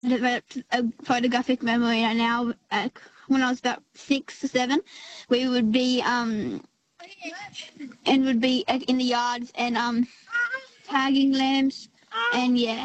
developed a photographic memory, and now when I was about 6 or 7, we would be in the yards and tagging lambs, and yeah.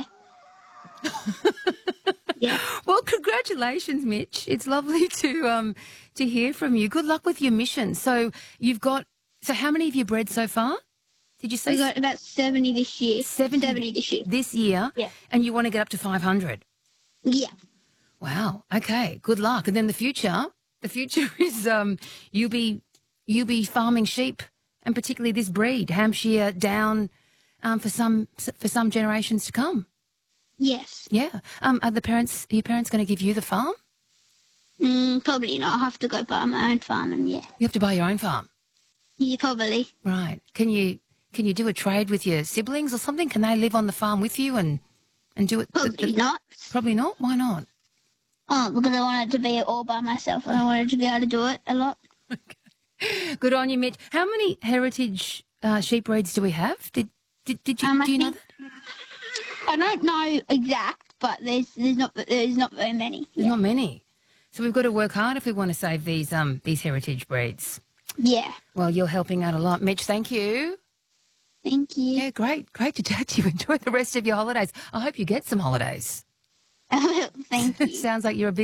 Yeah. Well, congratulations, Mitch. It's lovely to hear from you. Good luck with your mission. So so how many have you bred so far? Did you say We got about 70 this year. 70 this year. this year? Yeah. And you want to get up to 500? Yeah. Wow. Okay. Good luck. And then the future is you'll be farming sheep, and particularly this breed, Hampshire Down, for some generations to come. Yes. Yeah. Are your parents going to give you the farm? Probably not. I'll have to go buy my own farm, and yeah. You have to buy your own farm. Yeah, probably. Right. Can you do a trade with your siblings or something? Can they live on the farm with you and do it? Probably not. Probably not. Why not? Oh, because I wanted to be all by myself, and I wanted to be able to do it a lot. Okay. Good on you, Mitch. How many heritage sheep breeds do we have? Do you know that? I don't know exact, but there's not very many. There's not many. So we've got to work hard if we want to save these heritage breeds. Yeah. Well, you're helping out a lot, Mitch. Thank you. Thank you. Yeah, great to chat to you. Enjoy the rest of your holidays. I hope you get some holidays. Thank you. Sounds like you're a busy